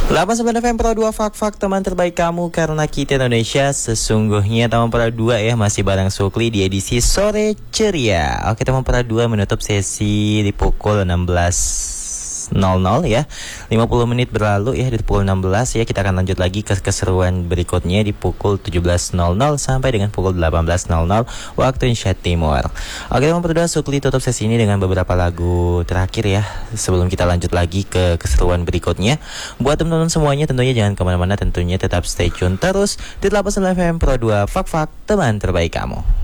89 FM Pro 2 Fak teman terbaik kamu karena kita Indonesia sesungguhnya teman Pro 2 ya masih bareng Sukli di edisi sore ceria. Oke teman Pro 2 menutup sesi di pukul 16.00 ya. 50 menit berlalu ya di pukul 16 ya. Kita akan lanjut lagi ke keseruan berikutnya di pukul 17.00 sampai dengan pukul 18.00 waktu Indonesia Timur. Oke teman Pro 2, Sukli tutup sesi ini dengan beberapa lagu terakhir ya sebelum kita lanjut lagi ke keseruan berikutnya. Buat teman-teman semuanya tentunya jangan kemana-mana, tentunya tetap stay tune terus di 89 FM Pro 2 Fak teman terbaik kamu.